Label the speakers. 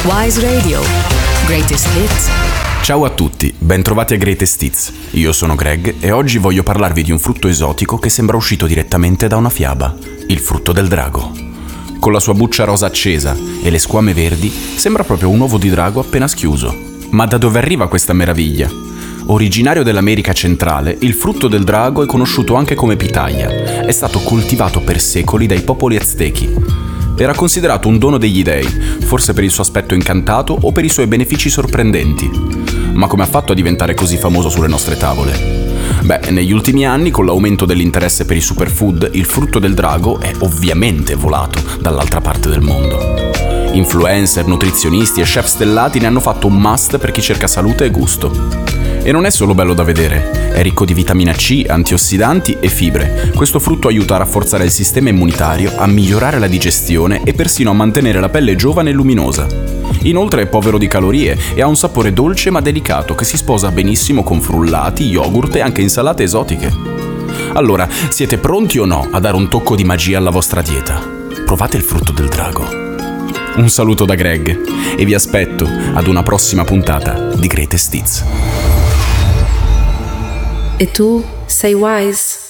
Speaker 1: Wise Radio. Greatest Hits.
Speaker 2: Ciao a tutti, bentrovati a Greatest Hits. Io sono Greg e oggi voglio parlarvi di un frutto esotico che sembra uscito direttamente da una fiaba, il frutto del drago. Con la sua buccia rosa accesa e le squame verdi, sembra proprio un uovo di drago appena schiuso. Ma da dove arriva questa meraviglia? Originario dell'America centrale, il frutto del drago è conosciuto anche come pitaya. È stato coltivato per secoli dai popoli aztechi. Era considerato un dono degli dei, forse per il suo aspetto incantato o per i suoi benefici sorprendenti. Ma come ha fatto a diventare così famoso sulle nostre tavole? Beh, negli ultimi anni, con l'aumento dell'interesse per i superfood, il frutto del drago è ovviamente volato dall'altra parte del mondo. Influencer, nutrizionisti e chef stellati ne hanno fatto un must per chi cerca salute e gusto. E non è solo bello da vedere, è ricco di vitamina C, antiossidanti e fibre. Questo frutto aiuta a rafforzare il sistema immunitario, a migliorare la digestione e persino a mantenere la pelle giovane e luminosa. Inoltre è povero di calorie e ha un sapore dolce ma delicato che si sposa benissimo con frullati, yogurt e anche insalate esotiche. Allora, siete pronti o no a dare un tocco di magia alla vostra dieta? Provate il frutto del drago. Un saluto da Greg e vi aspetto ad una prossima puntata di Greatest Hits.
Speaker 1: E tu sei wise?